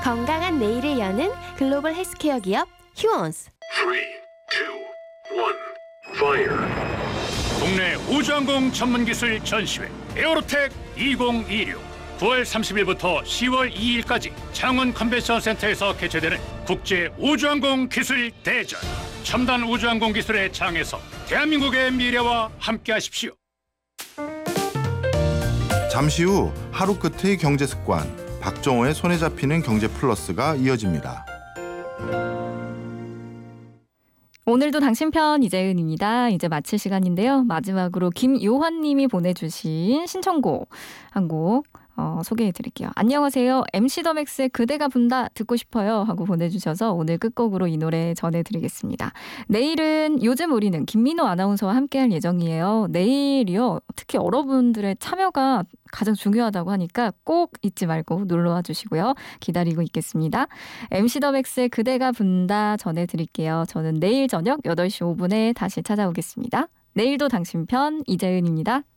건강한 내일을 여는 글로벌 헬스케어 기업 휴원스. 3, 2, 1, fire. 국내 우주항공 전문기술 전시회 에어로텍 2026 9월 30일부터 10월 2일까지 창원 컨벤션센터에서 개최되는 국제 우주항공 기술 대전. 첨단 우주항공 기술의 장에서 대한민국의 미래와 함께하십시오. 잠시 후 하루 끝의 경제 습관, 박정호의 손에 잡히는 경제 플러스가 이어집니다. 오늘도 당신 편 이재은입니다. 이제 마칠 시간인데요. 마지막으로 김요환님이 보내주신 신청곡 한 곡 소개해드릴게요. 안녕하세요. MC 더 맥스의 그대가 분다 듣고 싶어요 하고 보내주셔서 오늘 끝곡으로 이 노래 전해드리겠습니다. 내일은 요즘 우리는 김민호 아나운서와 함께할 예정이에요. 내일이요. 특히 여러분들의 참여가 가장 중요하다고 하니까 꼭 잊지 말고 놀러와 주시고요. 기다리고 있겠습니다. MC 더 맥스의 그대가 분다 전해드릴게요. 저는 내일 저녁 8시 5분에 다시 찾아오겠습니다. 내일도 당신 편 이재은입니다.